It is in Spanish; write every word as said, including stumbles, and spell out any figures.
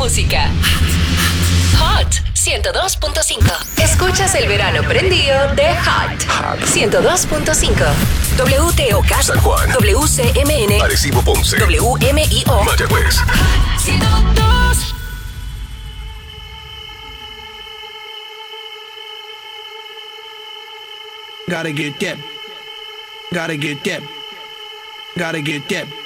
música. Hot ciento dos punto cinco. Escuchas el verano prendido de Hot ciento dos punto cinco. W T O K San Juan, W C M N Arecibo, Ponce, W M I O Mayagüez. ciento dos. Gotta get that. Gotta get that. Gotta get that.